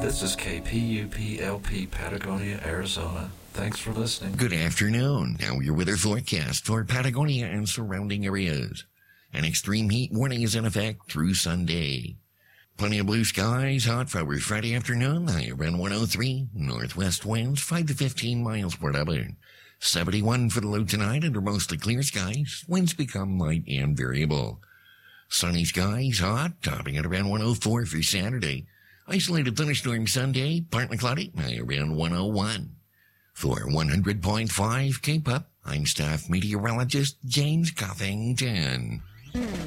This is KPUP-LP Patagonia, Arizona. Thanks for listening. Good afternoon. Now your weather forecast for Patagonia and surrounding areas. An extreme heat warning is in effect through Sunday. Plenty of blue skies, hot for Friday afternoon, high around 103. Northwest winds 5 to 15 miles per hour. 71 for the low tonight under mostly clear skies. Winds become light and variable. Sunny skies, hot, topping at around 104 for Saturday. Isolated thunderstorm Sunday, partly cloudy, high around 101. For 100.5 K-Pop, I'm staff meteorologist James Coffington.